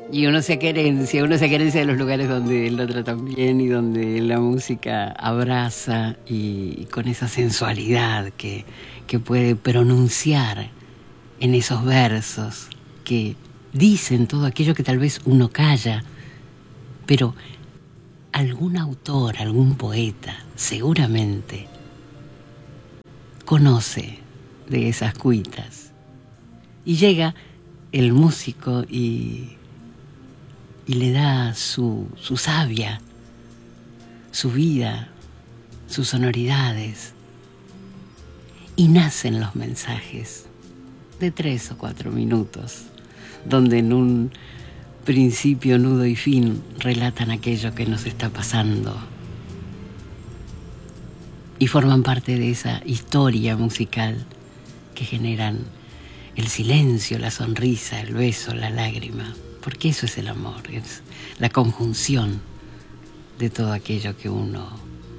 Y uno se querencia de los lugares donde el otro también y donde la música abraza y con esa sensualidad que puede pronunciar en esos versos que dicen todo aquello que tal vez uno calla, pero algún autor, algún poeta, seguramente conoce de esas cuitas. Y llega el músico y le da su savia, su vida, sus sonoridades. Y nacen los mensajes de 3 o 4 minutos, donde en un principio, nudo y fin relatan aquello que nos está pasando. Y forman parte de esa historia musical que generan el silencio, la sonrisa, el beso, la lágrima. Porque eso es el amor, es la conjunción de todo aquello que uno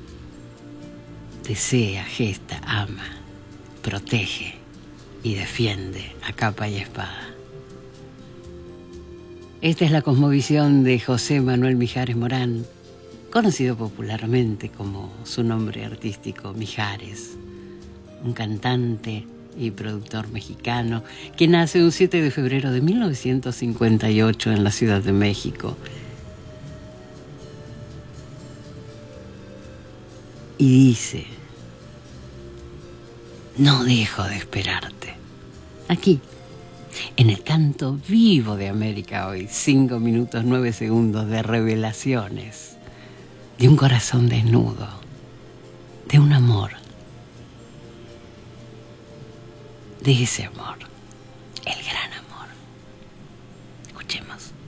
desea, gesta, ama, protege y defiende a capa y espada. Esta es la cosmovisión de José Manuel Mijares Morán, conocido popularmente como su nombre artístico Mijares, un cantante y productor mexicano que nace un 7 de febrero de 1958 en la Ciudad de México. Y dice: no dejo de esperarte. Aquí, en el canto vivo de América Hoy, 5 minutos 9 segundos de revelaciones, de un corazón desnudo, de un amor, de ese amor, el gran amor. Escuchemos.